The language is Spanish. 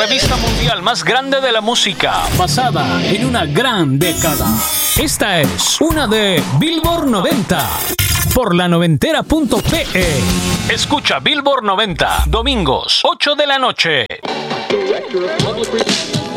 revista mundial más grande de la música, basada en una gran década. Esta es una de Billboard 90 por la noventera.pe. Escucha Billboard 90 domingos 8 de la noche.